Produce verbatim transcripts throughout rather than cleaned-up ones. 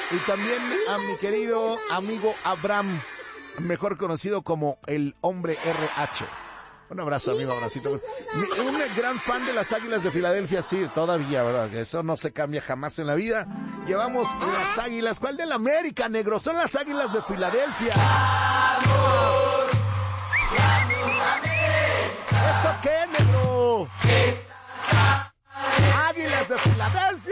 Y también a mi querido amigo Abraham, mejor conocido como el Hombre R H. Un abrazo, amigo, abracito. Mi, un gran fan de las Águilas de Filadelfia, sí, todavía, ¿verdad? Eso no se cambia jamás en la vida. Llevamos las Águilas. ¿Cuál de la América, negro? Son las Águilas de Filadelfia. ¡Vamos! ¿Eso qué, negro? ¡Águilas de Filadelfia!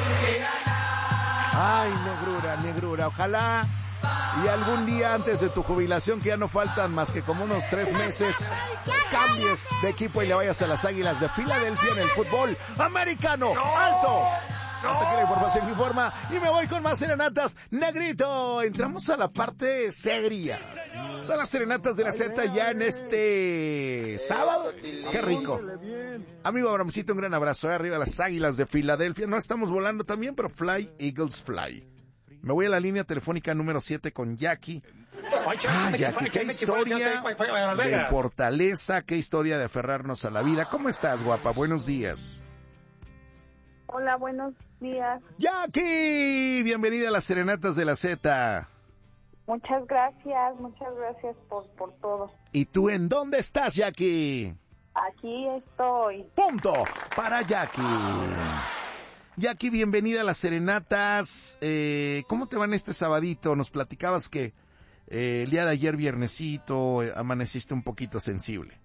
Ay, negrura, negrura. Ojalá y algún día antes de tu jubilación, que ya no faltan más que como unos tres meses, cambies de equipo y le vayas a las Águilas de Filadelfia en el fútbol americano. ¡Alto! Hasta aquí la información que informa y me voy con más serenatas. Negrito, entramos a la parte seria. Son las serenatas de la Z ya en este sábado. ¡Qué rico! Amigo Abramcito, un gran abrazo. ¿eh? Arriba las Águilas de Filadelfia. No estamos volando también, pero fly, Eagles, fly. Me voy a la línea telefónica número siete con Jackie. Ah, Jackie, qué historia de fortaleza, qué historia de aferrarnos a la vida. ¿Cómo estás, guapa? Buenos días. Hola, buenos días. Jackie, bienvenida a las serenatas de la Z. Muchas gracias, muchas gracias por, por todo. ¿Y tú en dónde estás, Jackie? Aquí estoy. Punto para Jackie. Jackie, bienvenida a las serenatas. Eh, ¿Cómo te van este sabadito? Nos platicabas que eh, el día de ayer, viernesito, eh, amaneciste un poquito sensible.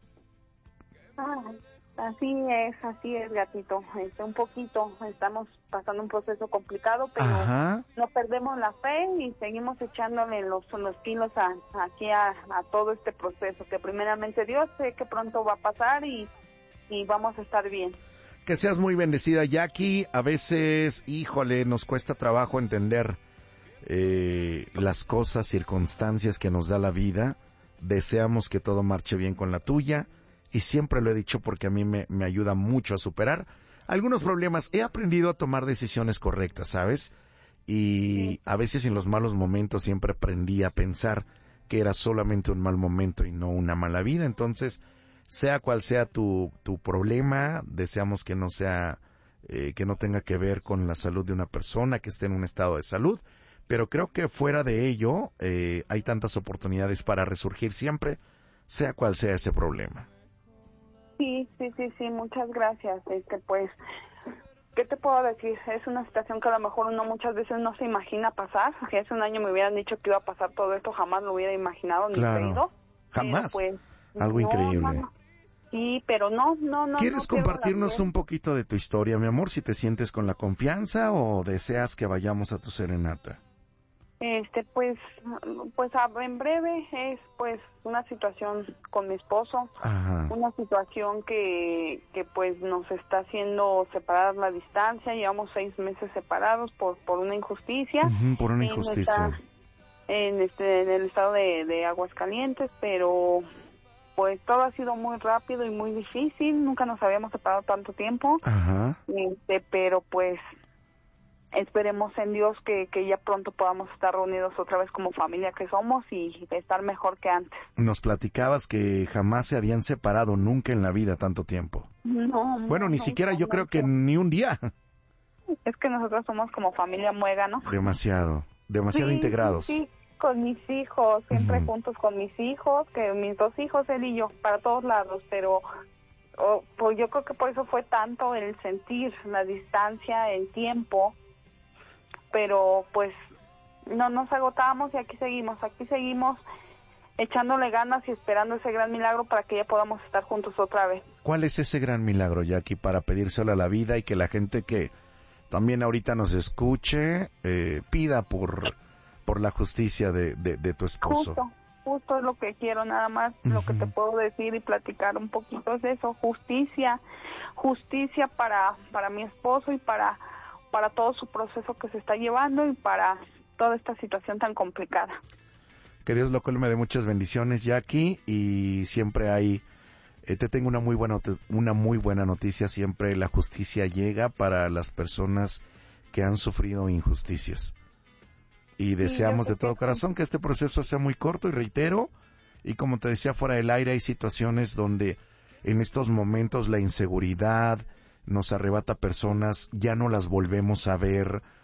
Ah, así es, así es, gatito. Este, un poquito, estamos pasando un proceso complicado, pero Ajá. no perdemos la fe y seguimos echándole los, los kilos a, aquí a, a todo este proceso, que primeramente Dios sé que pronto va a pasar y, y vamos a estar bien. Que seas muy bendecida, Jackie. A veces, híjole, nos cuesta trabajo entender eh, las cosas, circunstancias que nos da la vida. Deseamos que todo marche bien con la tuya. Y siempre lo he dicho porque a mí me, me ayuda mucho a superar algunos problemas. He aprendido a tomar decisiones correctas, ¿sabes? Y a veces en los malos momentos siempre aprendí a pensar que era solamente un mal momento y no una mala vida. Entonces, sea cual sea tu, tu problema, deseamos que no sea, eh, que no tenga que ver con la salud de una persona que esté en un estado de salud, pero creo que fuera de ello, eh, hay tantas oportunidades para resurgir siempre, sea cual sea ese problema. Sí, sí, sí, sí, muchas gracias. Este, pues, ¿qué te puedo decir? Es una situación que a lo mejor uno muchas veces no se imagina pasar. Si hace un año me hubieran dicho que iba a pasar todo esto, jamás lo hubiera imaginado ni claro, creído. Jamás. Pero, pues, algo no, increíble. No, no. Sí, pero no, no, no. ¿Quieres no compartirnos un poquito de tu historia, mi amor, si te sientes con la confianza o deseas que vayamos a tu serenata? Este, pues, pues en breve es pues una situación con mi esposo, Ajá. una situación que, que pues nos está haciendo separar la distancia, llevamos seis meses separados por, por una injusticia. Uh-huh, por una injusticia. En, esta, en, este, en el estado de, de Aguascalientes, pero pues todo ha sido muy rápido y muy difícil, nunca nos habíamos separado tanto tiempo. Ajá. Este, pero pues esperemos en Dios que, que ya pronto podamos estar reunidos otra vez como familia que somos y estar mejor que antes. Nos platicabas que jamás se habían separado nunca en la vida tanto tiempo. No. Bueno, no, ni no, siquiera no, yo no, creo no. que ni un día. Es que nosotros somos como familia muégano. Demasiado, demasiado sí, integrados. Sí, con mis hijos, siempre Uh-huh. juntos con mis hijos, que mis dos hijos, él y yo, para todos lados, pero oh, pues yo creo que por eso fue tanto el sentir la distancia, el tiempo, pero pues no nos agotamos y aquí seguimos, aquí seguimos echándole ganas y esperando ese gran milagro para que ya podamos estar juntos otra vez. ¿Cuál es ese gran milagro, Jackie, para pedírselo a la vida y que la gente que también ahorita nos escuche eh, pida por por la justicia de, de, de tu esposo? Justo, justo es lo que quiero, nada más uh-huh. Lo que te puedo decir y platicar un poquito es eso, justicia, justicia para para mi esposo y para para todo su proceso que se está llevando y para toda esta situación tan complicada. Que Dios lo colme de muchas bendiciones, Jackie, y siempre hay, eh, te tengo una muy buena una muy buena noticia, siempre la justicia llega para las personas que han sufrido injusticias. Y deseamos sí, de todo corazón que este proceso sea muy corto, y reitero, y como te decía fuera del aire, hay situaciones donde en estos momentos la inseguridad nos arrebata personas, ya no las volvemos a ver,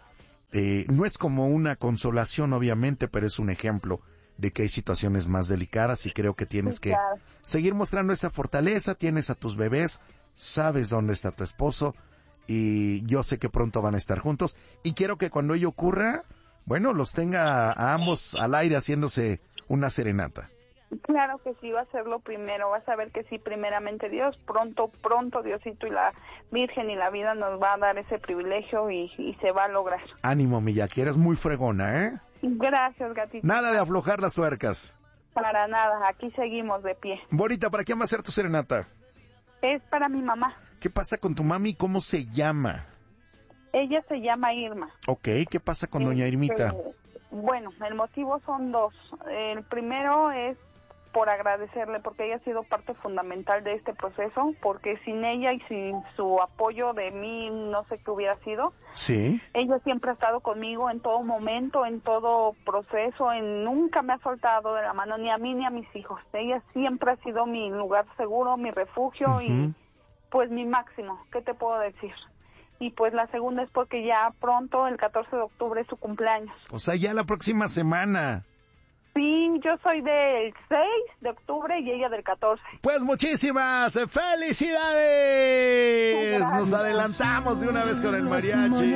Eh, no es como una consolación, obviamente, pero es un ejemplo de que hay situaciones más delicadas y creo que tienes Sí, que claro. seguir mostrando esa fortaleza. Tienes a tus bebés, sabes dónde está tu esposo y yo sé que pronto van a estar juntos y quiero que cuando ello ocurra, bueno, los tenga a ambos al aire haciéndose una serenata. Claro que sí, va a ser lo primero, vas a ver que sí, primeramente Dios, pronto, pronto Diosito y la Virgen y la vida nos va a dar ese privilegio y, y se va a lograr. Ánimo, Miyaki, eres muy fregona, ¿eh? Gracias, gatito. Nada de aflojar las tuercas. Para nada, aquí seguimos de pie. Bonita, ¿para quién va a ser tu serenata? Es para mi mamá. ¿Qué pasa con tu mami? ¿Cómo se llama? Ella se llama Irma. Ok, ¿qué pasa con doña Este, Irmita? Bueno, el motivo son dos. El primero es por agradecerle, porque ella ha sido parte fundamental de este proceso, porque sin ella y sin su apoyo de mí, no sé qué hubiera sido. Sí. Ella siempre ha estado conmigo en todo momento, en todo proceso, en nunca me ha soltado de la mano, ni a mí ni a mis hijos. Ella siempre ha sido mi lugar seguro, mi refugio Uh-huh. y pues mi máximo, ¿qué te puedo decir? Y pues la segunda es porque ya pronto, el catorce de octubre, es su cumpleaños. O sea, ya la próxima semana. Sí, yo soy del seis de octubre y ella del catorce. Pues muchísimas felicidades. Gracias. Nos adelantamos de una vez con el mariachi.